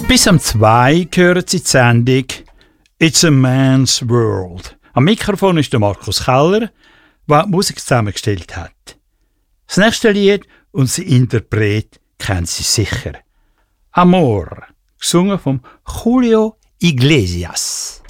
Bis um 2 hören Sie die Sendung «It's a Man's World». Am Mikrofon ist der Markus Keller, der die Musik zusammengestellt hat. Das nächste Lied und der Interpret kennen Sie sicher. «Amor», gesungen von Julio Iglesias.